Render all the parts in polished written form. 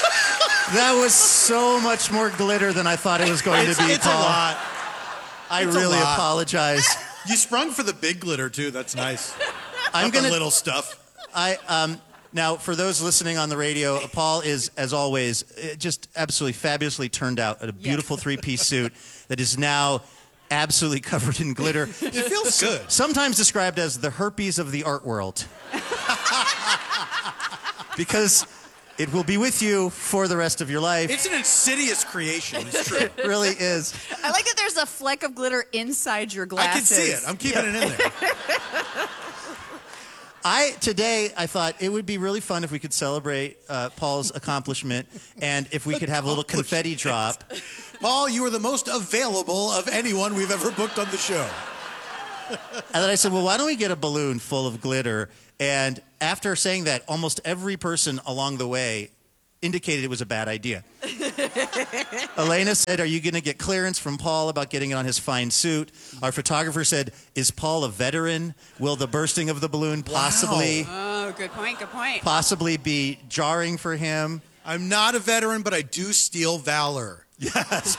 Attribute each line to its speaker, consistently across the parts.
Speaker 1: That was so much more glitter than I thought it was going to be,
Speaker 2: It's
Speaker 1: Paul.
Speaker 2: a lot.
Speaker 1: I
Speaker 2: It's a
Speaker 1: really
Speaker 2: lot.
Speaker 1: apologize.
Speaker 2: You sprung for the big glitter, too. That's nice.
Speaker 1: I'm
Speaker 2: Not
Speaker 1: gonna
Speaker 2: the little stuff.
Speaker 1: Now, for those listening on the radio, Paul is, as always, just absolutely fabulously turned out in a beautiful three-piece suit that is now absolutely covered in glitter.
Speaker 2: It feels good.
Speaker 1: Sometimes described as the herpes of the art world. Because it will be with you for the rest of your life.
Speaker 2: It's an insidious creation. It's true.
Speaker 1: It really is.
Speaker 3: I like that there's a fleck of glitter inside your
Speaker 2: I
Speaker 3: glasses.
Speaker 2: can see it. I'm keeping it in there.
Speaker 1: Today, I thought it would be really fun if we could celebrate Paul's accomplishment and if we could have a little confetti drop.
Speaker 2: Paul, you are the most available of anyone we've ever booked on the show.
Speaker 1: And then I said, well, why don't we get a balloon full of glitter? And after saying that, almost every person along the way indicated it was a bad idea. Elena said, are you going to get clearance from Paul about getting it on his fine suit? Our photographer said, is Paul a veteran? Will the bursting of the balloon possibly
Speaker 3: Good point.
Speaker 1: possibly be jarring for him?
Speaker 2: I'm not a veteran, but I do steal valor.
Speaker 1: Yes.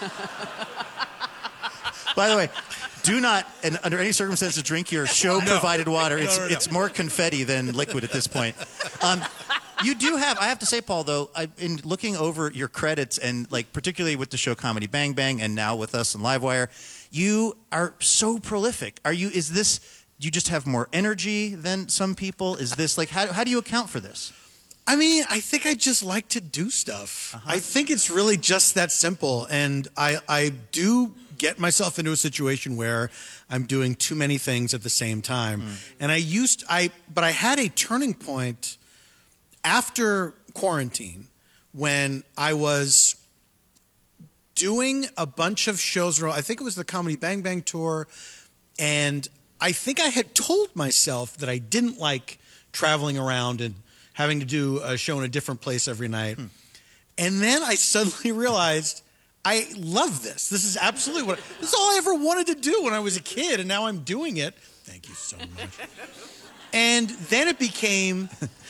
Speaker 1: By the way, do not, and under any circumstances, drink your show-provided water. It's more confetti than liquid at this point. You do have, I have to say, Paul, though, in looking over your credits and like particularly with the show Comedy Bang Bang and now with us on Livewire, you are so prolific. Do you just have more energy than some people? Is this like, how do you account for this?
Speaker 2: I mean, I think I just like to do stuff. I think it's really just that simple. And I do get myself into a situation where I'm doing too many things at the same time. And but I had a turning point after quarantine when I was doing a bunch of shows. I think it was the Comedy Bang Bang tour. And I think I had told myself that I didn't like traveling around and having to do a show in a different place every night. And then I suddenly realized I love this. This is absolutely this is all I ever wanted to do when I was a kid, and now I'm doing it. Thank you so much. And then it became...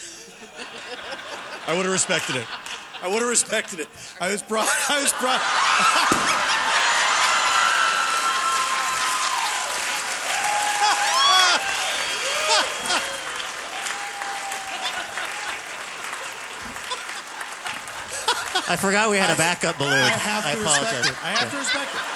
Speaker 2: I would have respected it. I was brought...
Speaker 1: I forgot we had a backup balloon.
Speaker 2: I have to
Speaker 1: apologize.
Speaker 2: respect it. I have to respect it.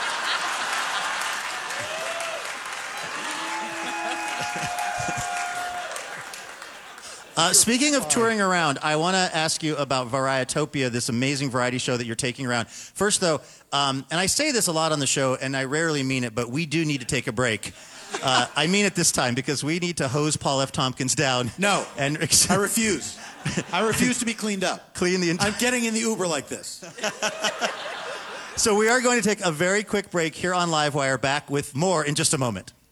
Speaker 1: Speaking of touring around, I want to ask you about Varietopia, this amazing variety show that you're taking around. First, though, and I say this a lot on the show, and I rarely mean it, but we do need to take a break. I mean it this time, because we need to hose Paul F. Tompkins down.
Speaker 2: No,
Speaker 1: and
Speaker 2: I refuse. I refuse to be cleaned up. I'm getting in the Uber like this.
Speaker 1: So we are going to take a very quick break here on Livewire. Back with more in just a moment.